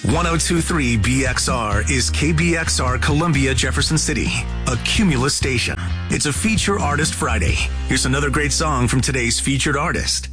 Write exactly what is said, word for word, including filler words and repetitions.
one oh two point three B X R is K B X R Columbia, Jefferson City, a Cumulus station. It's a Feature Artist Friday. Here's another great song from today's featured artist.